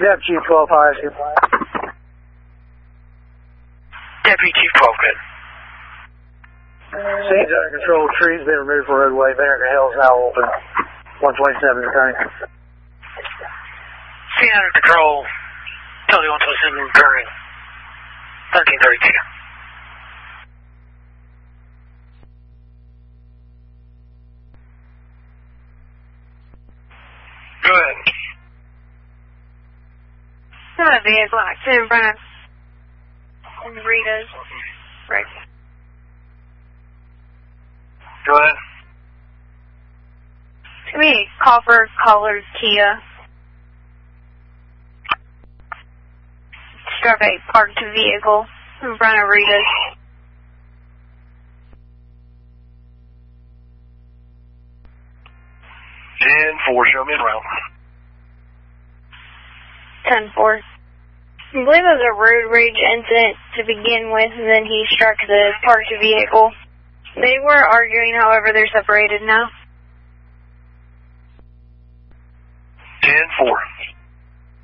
Deputy Chief 12, hi. Deputy Chief 12, good. Scene's under control. Trees been removed from roadway. Vinegar Hill is now open. 127 returning. Scene under control. Tell you 127 returning. 1332. Go ahead. Some of the vehicle accident in front of Rita's. Right. Go ahead. It's going to be a copper-colored Kia. Struck a parked vehicle in front of Rita's. And 4, show me around. 10-4. I believe it was a road rage incident to begin with, and then he struck the parked vehicle. They were arguing, however, they're separated now. 10-4.